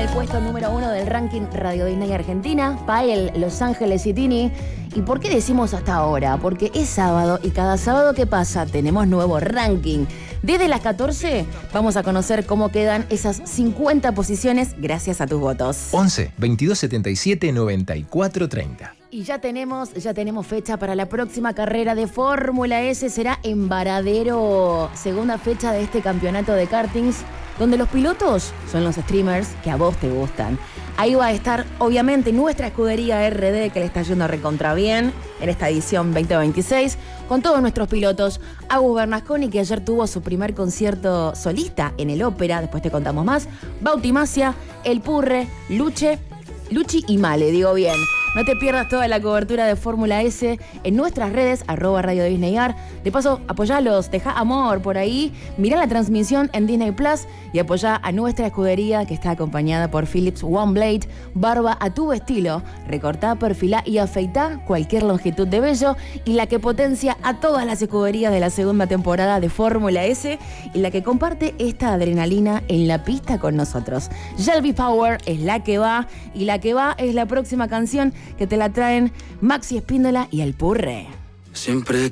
el puesto número 1 del ranking Radio Disney Argentina, Pael, Los Ángeles y Tini. ¿Y por qué decimos hasta ahora? Porque es sábado y cada sábado que pasa tenemos nuevo ranking. Desde las 14 vamos a conocer cómo quedan esas 50 posiciones gracias a tus votos. 11 22 77 94 30. Y ya tenemos fecha para la próxima carrera de Fórmula S. Será en Varadero. Segunda fecha de este campeonato de kartings, donde los pilotos son los streamers que a vos te gustan. Ahí va a estar, obviamente, nuestra escudería RD, que le está yendo recontra bien en esta edición 2026, con todos nuestros pilotos. Agus Bernasconi, que ayer tuvo su primer concierto solista en el Ópera, después te contamos más. Bauti Macia, El Purre, Luchi y Male, digo bien. No te pierdas toda la cobertura de Fórmula S en nuestras redes, @Radio Disneyar. De paso, apoyalos, deja amor por ahí. Mirá la transmisión en Disney Plus y apoyá a nuestra escudería, que está acompañada por Philips One Blade. Barba a tu estilo. Recortá, perfilá y afeitá cualquier longitud de vello. Y la que potencia a todas las escuderías de la segunda temporada de Fórmula S y la que comparte esta adrenalina en la pista con nosotros. Shelby Power es la que va, y la que va es la próxima canción que te la traen Maxi Espíndola y El Purre. Siempre